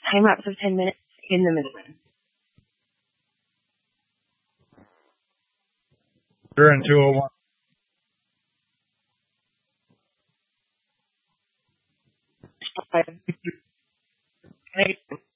time lapse of 10 minutes in the Midland. You're in 201. Right.